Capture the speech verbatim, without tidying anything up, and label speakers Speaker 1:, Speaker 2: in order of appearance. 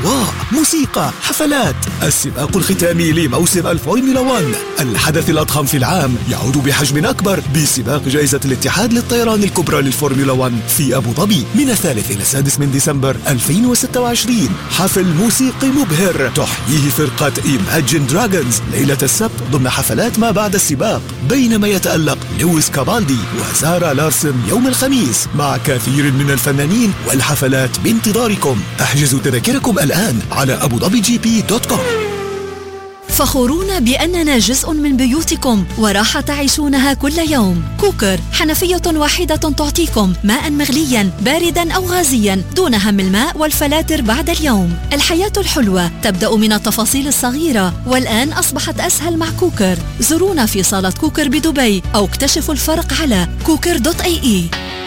Speaker 1: أضواء، موسيقى، حفلات. السباق الختامي لموسم الفورمولا واحد، الحدث الأضخم في العام، يعود بحجم أكبر بسباق جائزة الاتحاد للطيران الكبرى للفورمولا واحد في أبو ظبي من الثالث إلى السادس من ديسمبر ألفين وستة وعشرين. حفل موسيقي مبهر تحييه فرقة Imagine Dragons ليلة السبت ضمن حفلات ما بعد السباق، بينما يتألق لويس كابالدي وسارة لارسن يوم الخميس مع كثير من الفنانين، والحفلات بانتظاركم. احجزوا تذاكركم الآن على أبو ظبي جي بي دوت كوم.
Speaker 2: فخورون بأننا جزء من بيوتكم وراحة تعيشونها كل يوم. كوكر، حنفية واحدة تعطيكم ماء مغليا باردا أو غازيا دون هم الماء والفلاتر بعد اليوم. الحياة الحلوة تبدأ من التفاصيل الصغيرة، والآن أصبحت أسهل مع كوكر. زورونا في صالة كوكر بدبي أو اكتشفوا الفرق على كوكر دوت اي اي.